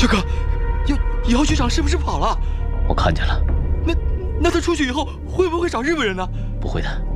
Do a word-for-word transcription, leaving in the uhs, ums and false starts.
小哥，姚姚局长是不是跑了？ 我看见了。 那那他出去以后会不会找日本人呢？ 不会的。